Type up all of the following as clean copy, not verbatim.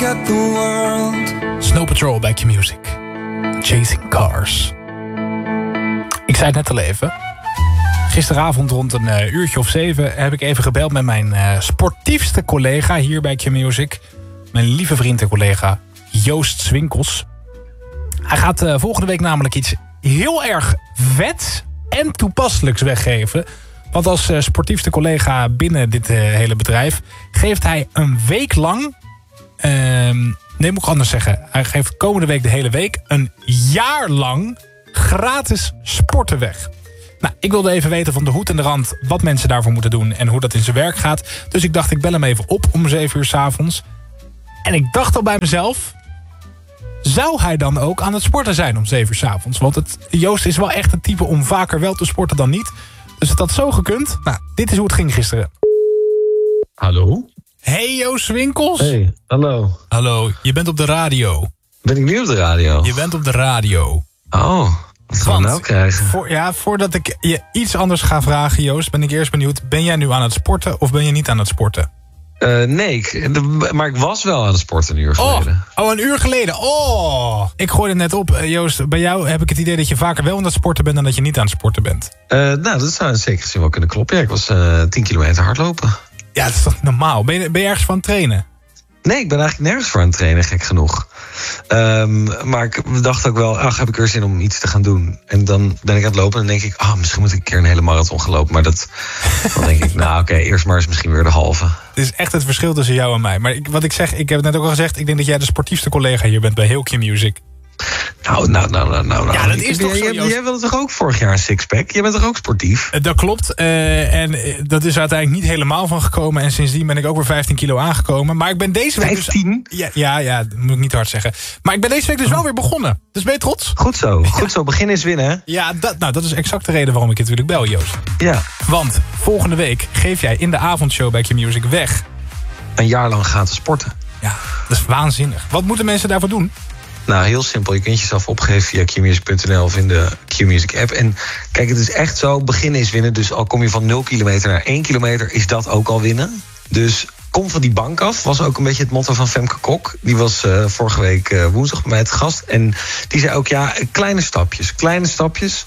look at the world. Snow Patrol bij Q-Music. Chasing Cars. Ik zei het net al even. Gisteravond rond een uurtje of 7 heb ik even gebeld met mijn sportiefste collega hier bij Q-Music. Mijn lieve vriend en collega Joost Swinkels. Hij gaat volgende week namelijk iets heel erg vets en toepasselijks weggeven. Want als sportiefste collega binnen dit hele bedrijf geeft hij een week lang... nee, moet ik anders zeggen. Hij geeft komende week de hele week een jaar lang gratis sporten weg. Nou, ik wilde even weten van de hoed en de rand wat mensen daarvoor moeten doen en hoe dat in zijn werk gaat. Dus ik dacht, ik bel hem even op om 7 uur 's avonds. En ik dacht al bij mezelf, zou hij dan ook aan het sporten zijn om 7 uur 's avonds? Want Joost is wel echt het type om vaker wel te sporten dan niet. Dus het had zo gekund. Nou, dit is hoe het ging gisteren. Hallo? Hey Joost Swinkels. Hey, hallo. Hallo, je bent op de radio. Ben ik nu op de radio? Je bent op de radio. Oh, wat gaan we nou krijgen? Voordat ik je iets anders ga vragen, Joost, ben ik eerst benieuwd. Ben jij nu aan het sporten of ben je niet aan het sporten? Nee, maar ik was wel aan het sporten een uur geleden. Oh, een uur geleden. Oh, ik gooide het net op. Joost, bij jou heb ik het idee dat je vaker wel aan het sporten bent dan dat je niet aan het sporten bent. Nou, dat zou in zekere zin wel kunnen kloppen. Ja, ik was 10 kilometer hardlopen. Ja, dat is toch normaal? Ben je ergens van het trainen? Nee, ik ben eigenlijk nergens voor aan het trainen, gek genoeg. Maar ik dacht ook wel, heb ik weer zin om iets te gaan doen. En dan ben ik aan het lopen en dan denk ik, misschien moet ik een keer een hele marathon gaan lopen. Maar dan denk ik, oké, eerst maar eens misschien weer de halve. Het is echt het verschil tussen jou en mij. Maar wat ik zeg, ik heb het net ook al gezegd, ik denk dat jij de sportiefste collega hier bent bij heel Q-Music. Nou. Ja, dat is toch zo, Joost? Jij wilde toch ook vorig jaar een sixpack? Jij bent toch ook sportief? Dat klopt. En dat is uiteindelijk niet helemaal van gekomen. En sindsdien ben ik ook weer 15 kilo aangekomen. Maar ik ben deze week 15? Dus... Ja, dat moet ik niet hard zeggen. Maar ik ben deze week dus wel weer begonnen. Dus ben je trots? Goed zo. Beginnen is winnen, hè? Ja, dat is exact de reden waarom ik je natuurlijk bel, Joost. Ja. Want volgende week geef jij in de avondshow bij Q-Music weg een jaar lang gratis sporten. Ja, dat is waanzinnig. Wat moeten mensen daarvoor doen? Nou, heel simpel. Je kunt jezelf opgeven via qmusic.nl of in de Q-Music app. En kijk, het is echt zo, beginnen is winnen. Dus al kom je van 0 kilometer naar 1 kilometer, is dat ook al winnen. Dus kom van die bank af, was ook een beetje het motto van Femke Kok. Die was vorige week woensdag bij mij te gast. En die zei ook, kleine stapjes.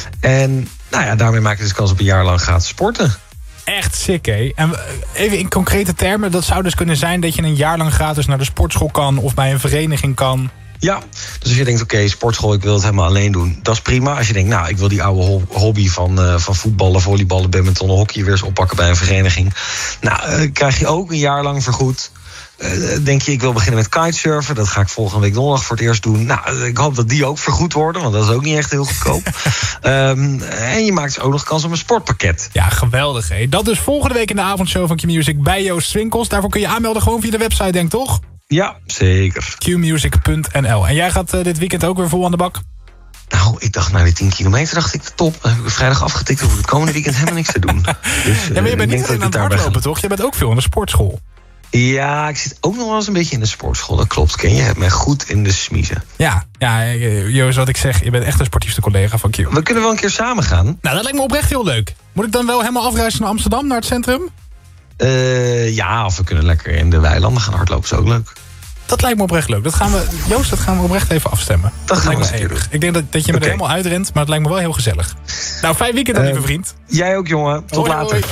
En daarmee maak je dus kans op een jaar lang gratis sporten. Echt sick, hè? En even in concrete termen, dat zou dus kunnen zijn dat je een jaar lang gratis naar de sportschool kan of bij een vereniging kan. Ja, dus als je denkt, oké, sportschool, ik wil het helemaal alleen doen, dat is prima. Als je denkt, ik wil die oude hobby van voetballen, volleyballen, badminton, hockey weer eens oppakken bij een vereniging. Krijg je ook een jaar lang vergoed. Denk je, ik wil beginnen met kitesurfen. Dat ga ik volgende week donderdag voor het eerst doen. Ik hoop dat die ook vergoed worden, want dat is ook niet echt heel goedkoop. En je maakt dus ook nog kans op een sportpakket. Ja, geweldig, hè? Dat dus volgende week in de avondshow van Q-Music bij Joost Swinkels. Daarvoor kun je aanmelden gewoon via de website, denk toch? Ja, zeker. Qmusic.nl. En jij gaat dit weekend ook weer vol aan de bak? Ik dacht na die 10 kilometer, dacht ik, top. Dan heb ik vrijdag afgetikt, hoef ik het komende weekend helemaal niks te doen. Dus, maar je bent niet alleen aan het hardlopen, toch? Je bent ook veel in de sportschool. Ja, ik zit ook nog wel eens een beetje in de sportschool. Dat klopt, Ken. Je hebt mij goed in de smiezen. Ja, Joost, wat ik zeg, je bent echt een sportiefste collega van Q. We kunnen wel een keer samen gaan. Nou, dat lijkt me oprecht heel leuk. Moet ik dan wel helemaal afreizen naar Amsterdam, naar het centrum? Of we kunnen lekker in de weilanden gaan hardlopen, is ook leuk. Dat lijkt me oprecht leuk. Dat gaan we oprecht even afstemmen. Dat gaan we eens een keer doen. Ik denk dat je me er helemaal uitrent, maar het lijkt me wel heel gezellig. Nou, fijn weekend dan, lieve vriend. Jij ook, jongen. Tot later. Hoi.